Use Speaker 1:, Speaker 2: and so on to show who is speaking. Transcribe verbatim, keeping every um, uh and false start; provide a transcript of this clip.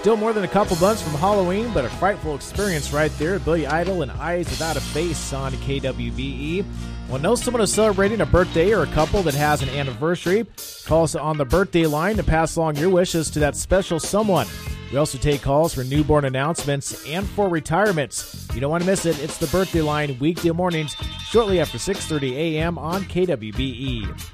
Speaker 1: Still more than a couple months from Halloween, but a frightful experience right there. Billy Idol and Eyes Without a Face on K W B E. Want to know someone who's celebrating a birthday or a couple that has an anniversary? Call us on the birthday line to pass along your wishes to that special someone. We also take calls for newborn announcements and for retirements. You don't want to miss it. It's the birthday line weekday mornings shortly after six thirty a.m. on K W B E.